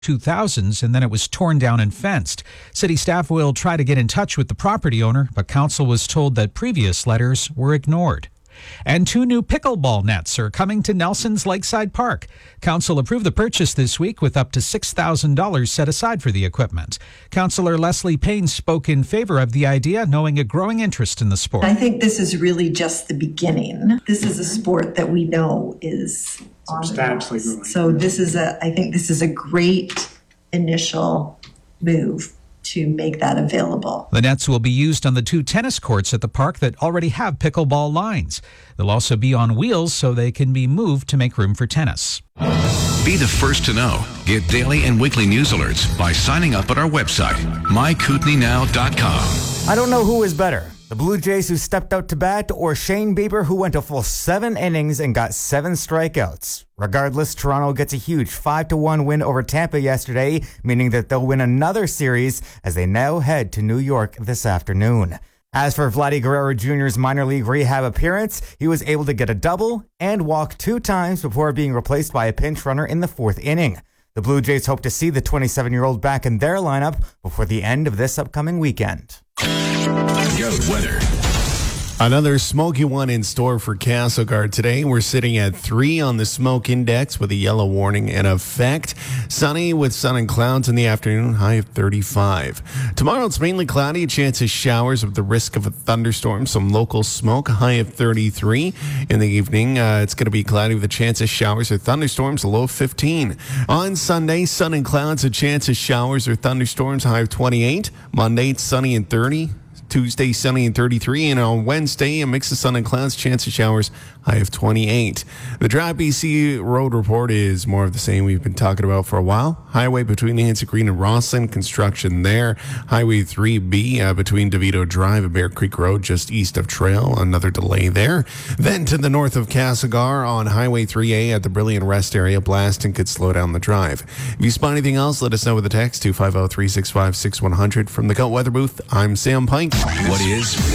2000s, and then it was torn down and fenced. City staff will try to get in touch with the property owner, but council was told that previous letters were ignored. And 2 new pickleball nets are coming to Nelson's Lakeside Park. Council approved the purchase this week with up to $6,000 set aside for the equipment. Councillor Leslie Payne spoke in favor of the idea, knowing a growing interest in the sport. I think this is really just the beginning. This is a sport that we know is substantially growing. So I think this is a great initial move to make that available. The nets will be used on the 2 tennis courts at the park that already have pickleball lines. They'll also be on wheels so they can be moved to make room for tennis. Be the first to know. Get daily and weekly news alerts by signing up at our website, mykootenaynow.com. I don't know who is better, the Blue Jays who stepped out to bat or Shane Bieber who went a full 7 innings and got 7 strikeouts. Regardless, Toronto gets a huge 5-1 win over Tampa yesterday, meaning that they'll win another series as they now head to New York this afternoon. As for Vladdy Guerrero Jr.'s minor league rehab appearance, he was able to get a double and walk 2 times before being replaced by a pinch runner in the 4th inning. The Blue Jays hope to see the 27-year-old back in their lineup before the end of this upcoming weekend. Good weather. Another smoky one in store for Castlegar today. We're sitting at 3 on the smoke index with a yellow warning in effect. Sunny with sun and clouds in the afternoon, high of 35. Tomorrow it's mainly cloudy, a chance of showers with the risk of a thunderstorm, some local smoke, high of 33. In the evening, it's going to be cloudy with a chance of showers or thunderstorms, a low of 15. On Sunday, sun and clouds, a chance of showers or thunderstorms, high of 28. Monday, it's sunny and 30. Tuesday, sunny and 33. And on Wednesday, a mix of sun and clouds, chance of showers, high of 28. The Drive BC road report is more of the same we've been talking about for a while. Highway between Hanson Green and Rosslyn, construction there. Highway 3B between DeVito Drive and Bear Creek Road, just east of Trail, another delay there. Then to the north of Castlegar on Highway 3A at the Brilliant Rest area, blasting could slow down the drive. If you spot anything else, let us know with a text 250-365-6100. From the Goat Weather Booth, I'm Sam Pike. What is